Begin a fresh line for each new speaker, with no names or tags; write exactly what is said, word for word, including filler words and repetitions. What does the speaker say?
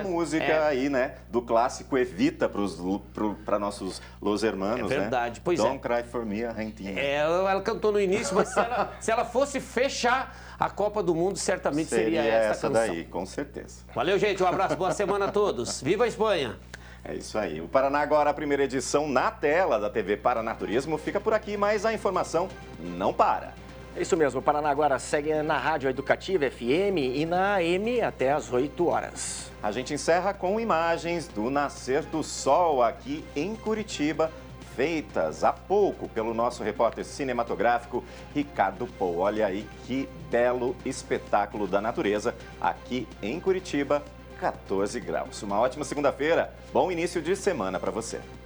música
é.
aí, né, do clássico Evita para nossos Los Hermanos,
É verdade,
né?
pois
Don't
é.
Cry For Me, Argentina.
É, ela, ela cantou no início, mas se ela, se ela fosse fechar a Copa do Mundo, certamente seria,
Seria
essa,
essa
canção.
daí, com certeza.
Valeu, gente, um abraço, boa semana a todos. Viva a Espanha!
É isso aí. O Paraná Agora, a primeira edição na tela da T V Paranaturismo, fica por aqui, mas a informação não para.
É isso mesmo, o Paraná Agora segue na Rádio Educativa F M e na A M até às oito horas.
A gente encerra com imagens do nascer do sol aqui em Curitiba, feitas há pouco pelo nosso repórter cinematográfico Ricardo Pou. Olha aí que belo espetáculo da natureza aqui em Curitiba, quatorze graus. Uma ótima segunda-feira, bom início de semana para você.